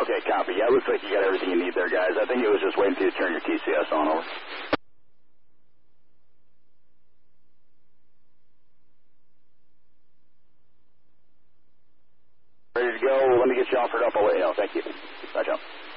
Okay, copy. Yeah, it looks like you got everything you need there, guys. I think it was just waiting for you to turn your TCS on. Over. Ready to go. Let me get you offered up. I'll let you know. Thank you. Bye, John.